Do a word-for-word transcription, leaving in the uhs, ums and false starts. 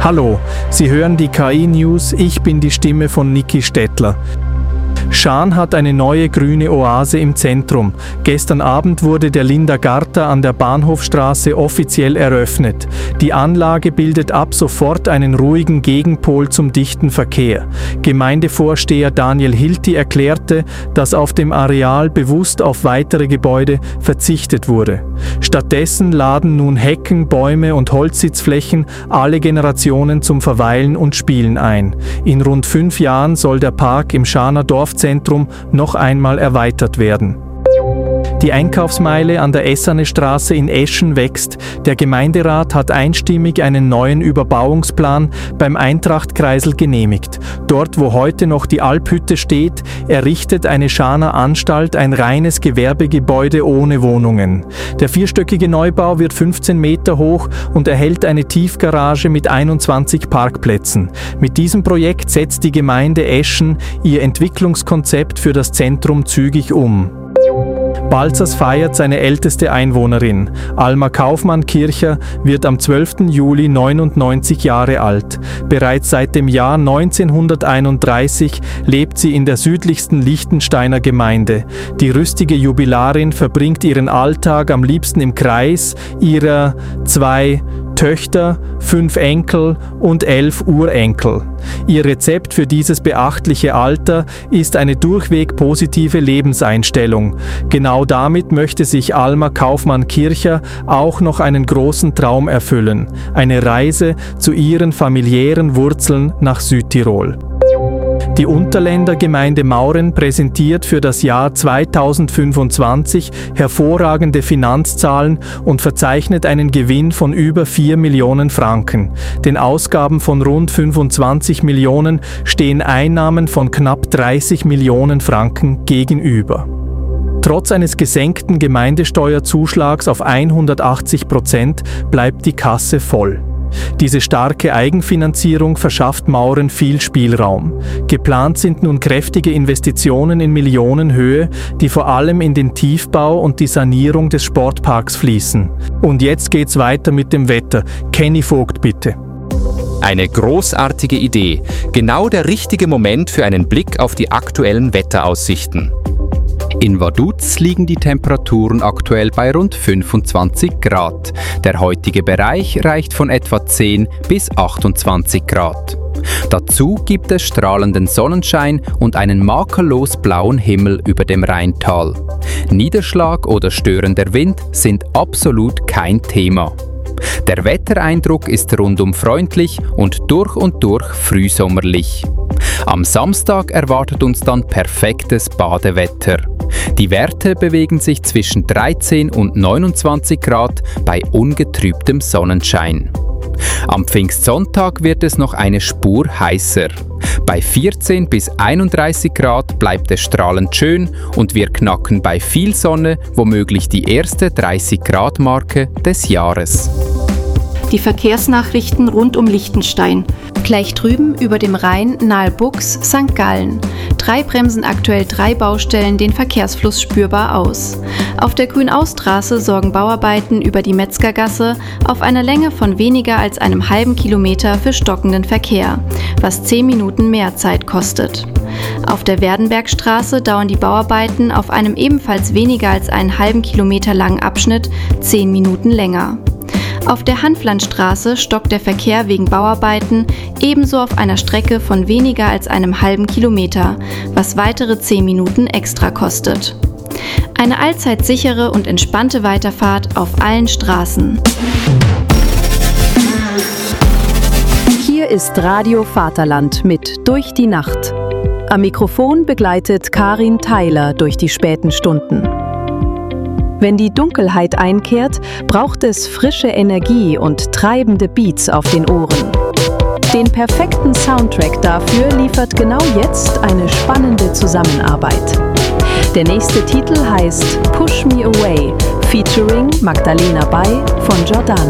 Hallo, Sie hören die K I-News, ich bin die Stimme von Niki Stettler. Schaan hat eine neue grüne Oase im Zentrum. Gestern Abend wurde der Linda Garta an der Bahnhofstraße offiziell eröffnet. Die Anlage bildet ab sofort einen ruhigen Gegenpol zum dichten Verkehr. Gemeindevorsteher Daniel Hilti erklärte, dass auf dem Areal bewusst auf weitere Gebäude verzichtet wurde. Stattdessen laden nun Hecken, Bäume und Holzsitzflächen alle Generationen zum Verweilen und Spielen ein. In rund fünf Jahren soll der Park im Schaaner Dorfzentrum noch einmal erweitert werden. Die Einkaufsmeile an der Essanestraße in Eschen wächst. Der Gemeinderat hat einstimmig einen neuen Überbauungsplan beim Eintrachtkreisel genehmigt. Dort, wo heute noch die Alphütte steht, errichtet eine Schaaner Anstalt ein reines Gewerbegebäude ohne Wohnungen. Der vierstöckige Neubau wird fünfzehn Meter hoch und erhält eine Tiefgarage mit einundzwanzig Parkplätzen. Mit diesem Projekt setzt die Gemeinde Eschen ihr Entwicklungskonzept für das Zentrum zügig um. Balzers feiert seine älteste Einwohnerin. Alma Kaufmann-Kircher wird am zwölften Juli neunundneunzig Jahre alt. Bereits seit dem Jahr neunzehnhunderteinunddreißig lebt sie in der südlichsten Liechtensteiner Gemeinde. Die rüstige Jubilarin verbringt ihren Alltag am liebsten im Kreis ihrer zwei Töchter, fünf Enkel und elf Urenkel. Ihr Rezept für dieses beachtliche Alter ist eine durchweg positive Lebenseinstellung. Genau damit möchte sich Alma Kaufmann-Kircher auch noch einen großen Traum erfüllen: eine Reise zu ihren familiären Wurzeln nach Südtirol. Die Unterländer Gemeinde Mauren präsentiert für das Jahr zweitausendfünfundzwanzig hervorragende Finanzzahlen und verzeichnet einen Gewinn von über vier Millionen Franken. Den Ausgaben von rund fünfundzwanzig Millionen stehen Einnahmen von knapp dreißig Millionen Franken gegenüber. Trotz eines gesenkten Gemeindesteuerzuschlags auf hundertachtzig Prozent bleibt die Kasse voll. Diese starke Eigenfinanzierung verschafft Mauren viel Spielraum. Geplant sind nun kräftige Investitionen in Millionenhöhe, die vor allem in den Tiefbau und die Sanierung des Sportparks fließen. Und jetzt geht's weiter mit dem Wetter. Kenny Vogt, bitte. Eine großartige Idee. Genau der richtige Moment für einen Blick auf die aktuellen Wetteraussichten. In Vaduz liegen die Temperaturen aktuell bei rund fünfundzwanzig Grad. Der heutige Bereich reicht von etwa zehn bis achtundzwanzig Grad. Dazu gibt es strahlenden Sonnenschein und einen makellos blauen Himmel über dem Rheintal. Niederschlag oder störender Wind sind absolut kein Thema. Der Wettereindruck ist rundum freundlich und durch und durch frühsommerlich. Am Samstag erwartet uns dann perfektes Badewetter. Die Werte bewegen sich zwischen dreizehn und neunundzwanzig Grad bei ungetrübtem Sonnenschein. Am Pfingstsonntag wird es noch eine Spur heißer. Bei vierzehn bis einunddreißig Grad bleibt es strahlend schön und wir knacken bei viel Sonne womöglich die erste dreißig Grad Marke des Jahres. Die Verkehrsnachrichten rund um Liechtenstein. Gleich drüben über dem Rhein nahe Bux, Sankt Gallen. Drei bremsen aktuell drei Baustellen den Verkehrsfluss spürbar aus. Auf der Grünaustraße sorgen Bauarbeiten über die Metzgergasse auf einer Länge von weniger als einem halben Kilometer für stockenden Verkehr, was zehn Minuten mehr Zeit kostet. Auf der Werdenbergstraße dauern die Bauarbeiten auf einem ebenfalls weniger als einen halben Kilometer langen Abschnitt zehn Minuten länger. Auf der Hanflandstraße stockt der Verkehr wegen Bauarbeiten ebenso auf einer Strecke von weniger als einem halben Kilometer, was weitere zehn Minuten extra kostet. Eine allzeit sichere und entspannte Weiterfahrt auf allen Straßen. Hier ist Radio Vaterland mit Durch die Nacht. Am Mikrofon begleitet Karin Theiler durch die späten Stunden. Wenn die Dunkelheit einkehrt, braucht es frische Energie und treibende Beats auf den Ohren. Den perfekten Soundtrack dafür liefert genau jetzt eine spannende Zusammenarbeit. Der nächste Titel heißt Push Me Away, featuring Magdalena Bay von Jordana.